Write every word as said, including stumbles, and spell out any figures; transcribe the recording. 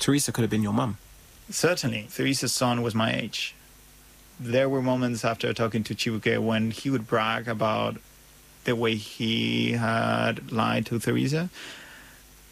Teresa could have been your mum. Certainly. Teresa's son was my age. There were moments after talking to Chibuke when he would brag about the way he had lied to Teresa.